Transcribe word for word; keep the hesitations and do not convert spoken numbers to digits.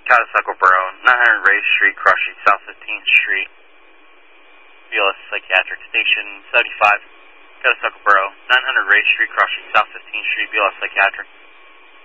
Catasaco Borough, nine hundred Ray Street, Cross Street, South fifteenth Street. B L S Psychiatric Station seventy-five. Catasaco Borough, nine hundred Ray Street, Cross Street, South fifteenth Street, B L S Psychiatric.